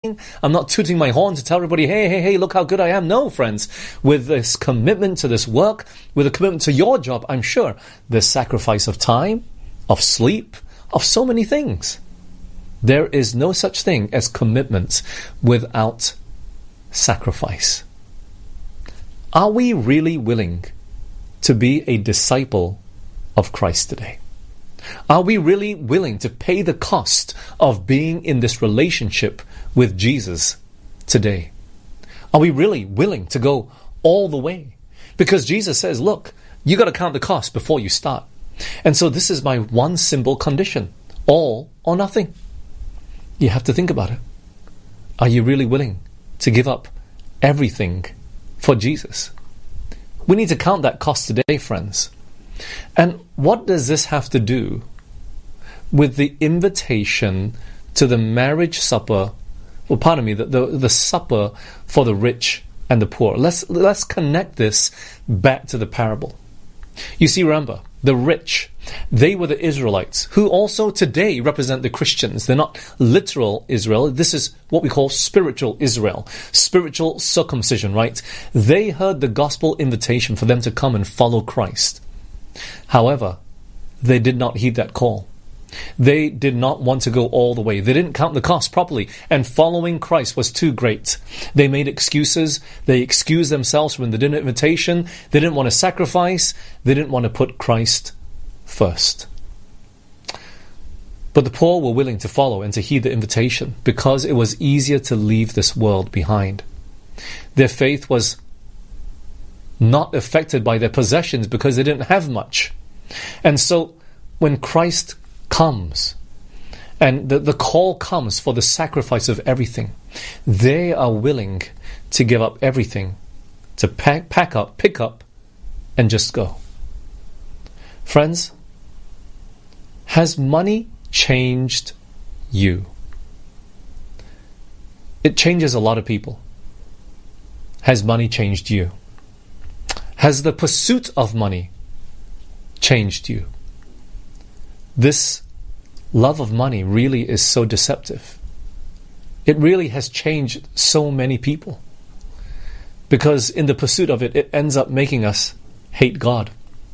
I'm not tooting my horn to tell everybody, hey, look how good I am. No, friends, with this commitment to this work, with a commitment to your job, I'm sure there's sacrifice of time, of sleep, of so many things. There is no such thing as commitment without sacrifice. Are we really willing to be a disciple of Christ today? Are we really willing to pay the cost of being in this relationship with Jesus today? Are we really willing to go all the way? Because Jesus says, look, you got to count the cost before you start. And so this is my one simple condition: all or nothing. You have to think about it. Are you really willing to give up everything for Jesus? We need to count that cost today, friends. And what does this have to do with the invitation to the marriage supper, the supper for the rich and the poor? Let's connect this back to the parable. You see, remember, the rich, they were the Israelites, who also today represent the Christians. They're not literal Israel. This is what we call spiritual Israel, spiritual circumcision, right? They heard the gospel invitation for them to come and follow Christ. However, they did not heed that call. They did not want to go all the way. They didn't count the cost properly, and following Christ was too great. They made excuses. They excused themselves from the dinner invitation. They didn't want to sacrifice. They didn't want to put Christ first. But the poor were willing to follow and to heed the invitation because it was easier to leave this world behind. Their faith was not affected by their possessions because they didn't have much. And so when Christ comes and the call comes for the sacrifice of everything, they are willing to give up everything, to pick up and just go. Friends, has money changed you? It changes a lot of people. Has money changed you? Has the pursuit of money changed you? This love of money really is so deceptive. It really has changed so many people. Because in the pursuit of it, it ends up making us hate God.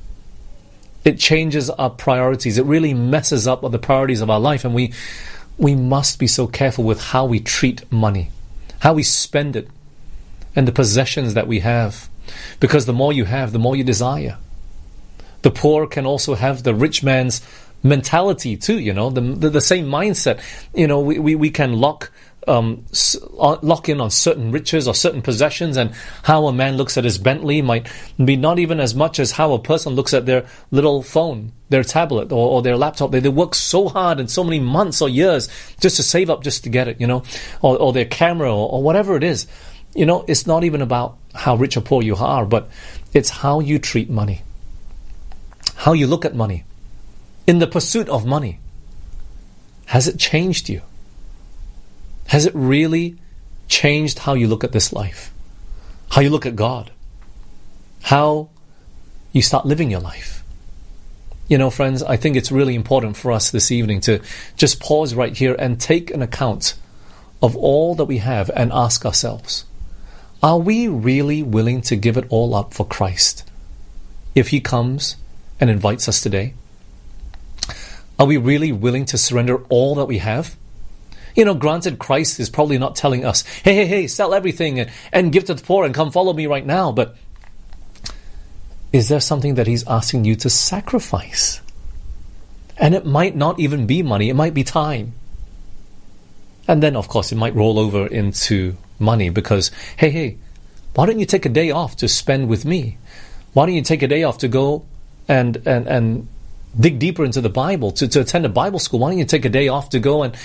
It changes our priorities. It really messes up the priorities of our life. And we must be so careful with how we treat money, how we spend it, and the possessions that we have. Because the more you have, the more you desire. The poor can also have the rich man's mentality too, the same mindset. We can lock in on certain riches or certain possessions, and how a man looks at his Bentley might be not even as much as how a person looks at their little phone, their tablet, or their laptop. They work so hard and so many months or years just to save up just to get it, or their camera or whatever it is. It's not even about how rich or poor you are, but it's how you treat money, how you look at money. In the pursuit of money, has it changed you? Has it really changed how you look at this life? How you look at God? How you start living your life? Friends, I think it's really important for us this evening to just pause right here and take an account of all that we have and ask ourselves, are we really willing to give it all up for Christ if He comes and invites us today? Are we really willing to surrender all that we have? Granted, Christ is probably not telling us, hey, sell everything and give to the poor and come follow me right now. But is there something that He's asking you to sacrifice? And it might not even be money. It might be time. And then, of course, it might roll over into money because, hey, why don't you take a day off to spend with me? Why don't you take a day off to go and dig deeper into the Bible, to attend a Bible school? Why don't you take a day off to go and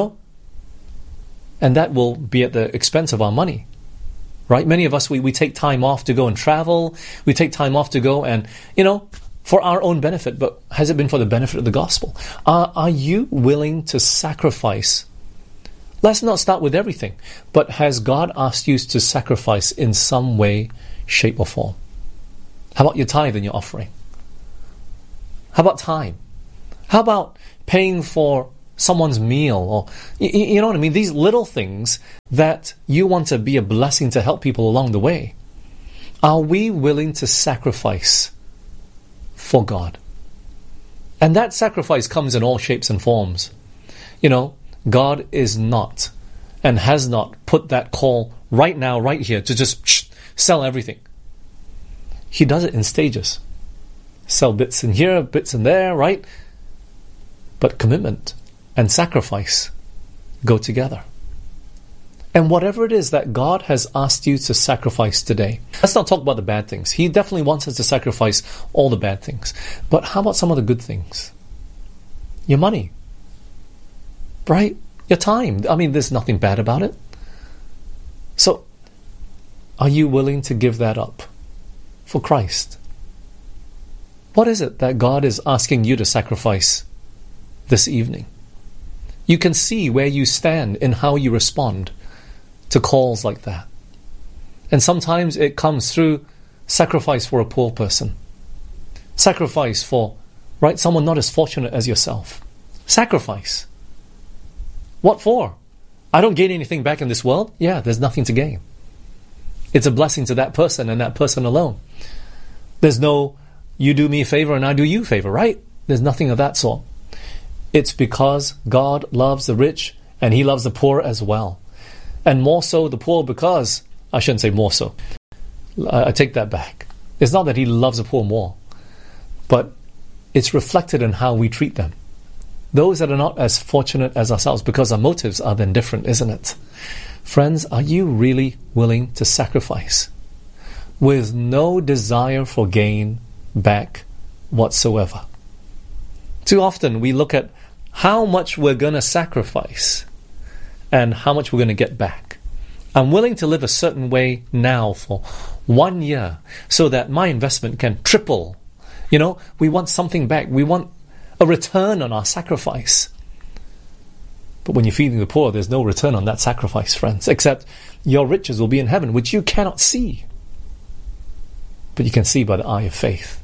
that will be at the expense of our money, right? Many of us, we take time off to go and travel. We take time off to go and, for our own benefit, but has it been for the benefit of the gospel? Are you willing to sacrifice? Let's not start with everything, but has God asked you to sacrifice in some way, shape or form? How about your tithe and your offering? How about time? How about paying for someone's meal, or you know what I mean? These little things that you want to be a blessing to help people along the way. Are we willing to sacrifice for God? And that sacrifice comes in all shapes and forms. You know, God is not and has not put that call right now, right here, to just sell everything. He does it in stages. Sell bits in here, bits in there, right? But commitment and sacrifice go together. And whatever it is that God has asked you to sacrifice today, let's not talk about the bad things. He definitely wants us to sacrifice all the bad things. But how about some of the good things? Your money, right? Your time. I mean, there's nothing bad about it. So, are you willing to give that up for Christ? What is it that God is asking you to sacrifice this evening? You can see where you stand in how you respond to calls like that. And sometimes it comes through sacrifice for a poor person. Sacrifice for, right, someone not as fortunate as yourself. Sacrifice. What for? I don't gain anything back in this world? Yeah, there's nothing to gain. It's a blessing to that person and that person alone. There's no, you do me a favor and I do you a favor, right? There's nothing of that sort. It's because God loves the rich and He loves the poor as well. And more so the poor because, I shouldn't say more so. I take that back. It's not that He loves the poor more, but it's reflected in how we treat them. Those that are not as fortunate as ourselves, because our motives are then different, isn't it? Friends, are you really willing to sacrifice with no desire for gain back whatsoever? Too often we look at how much we're going to sacrifice and how much we're going to get back. I'm willing to live a certain way now for 1 year so that my investment can triple. You know, we want something back. We want a return on our sacrifice. But when you're feeding the poor, there's no return on that sacrifice, friends, except your riches will be in heaven, which you cannot see. But you can see by the eye of faith.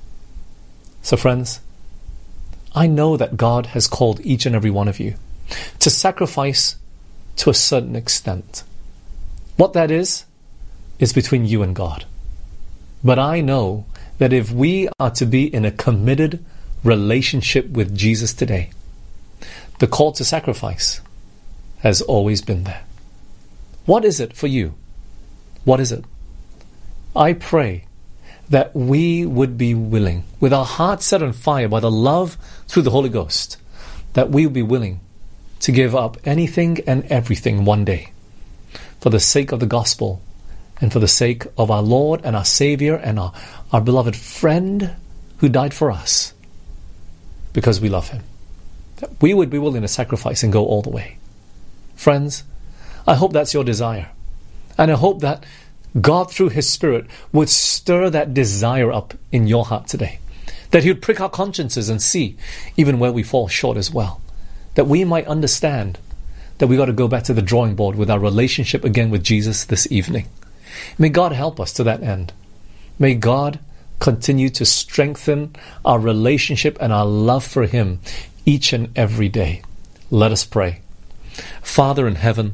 So friends, I know that God has called each and every one of you to sacrifice to a certain extent. What that is between you and God. But I know that if we are to be in a committed relationship with Jesus today, the call to sacrifice has always been there. What is it for you? What is it? I pray that we would be willing, with our hearts set on fire by the love through the Holy Ghost, that we would be willing to give up anything and everything one day for the sake of the gospel and for the sake of our Lord and our Savior and our beloved friend who died for us because we love Him. That we would be willing to sacrifice and go all the way. Friends, I hope that's your desire. And I hope that God, through His Spirit, would stir that desire up in your heart today. That He would prick our consciences and see even where we fall short as well. That we might understand that we got to go back to the drawing board with our relationship again with Jesus this evening. May God help us to that end. May God continue to strengthen our relationship and our love for Him each and every day. Let us pray. Father in heaven,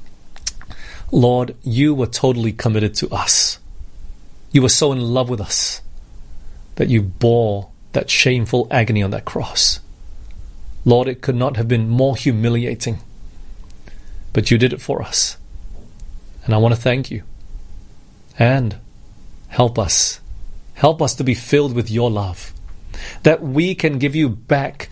Lord, You were totally committed to us. You were so in love with us that You bore that shameful agony on that cross. Lord, it could not have been more humiliating, but You did it for us. And I want to thank You. And help us. Help us to be filled with Your love, that we can give You back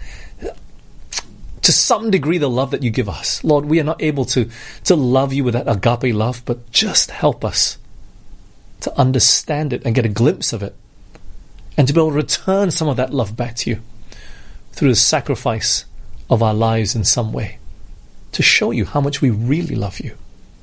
to some degree the love that You give us. Lord, we are not able to love You with that agape love, but just help us to understand it and get a glimpse of it and to be able to return some of that love back to You through the sacrifice of our lives in some way to show You how much we really love You.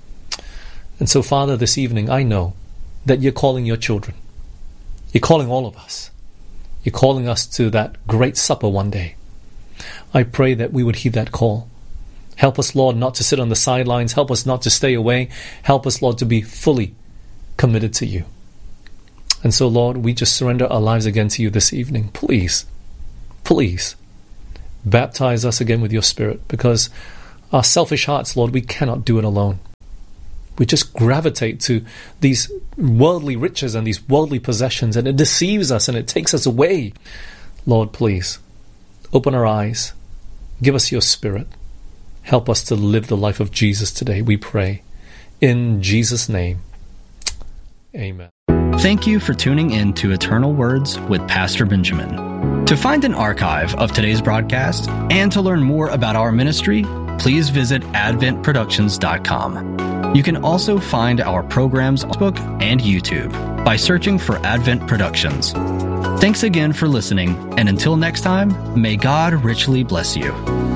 And so, Father, this evening I know that You're calling Your children. You're calling all of us. You're calling us to that great supper one day. I pray that we would heed that call. Help us, Lord, not to sit on the sidelines. Help us not to stay away. Help us, Lord, to be fully committed to You. And so, Lord, we just surrender our lives again to You this evening. Please, please, Baptize us again with your Spirit, because our selfish hearts, Lord, we cannot do it alone. We just gravitate to these worldly riches and these worldly possessions, and it deceives us and it takes us away. Lord, please, open our eyes. Give us your Spirit. Help us to live the life of Jesus today, we pray. In Jesus' name, amen. Thank you for tuning in to Eternal Words with Pastor Benjamin. To find an archive of today's broadcast and to learn more about our ministry, please visit adventproductions.com. You can also find our programs on Facebook and YouTube by searching for Advent Productions. Thanks again for listening, and until next time, may God richly bless you.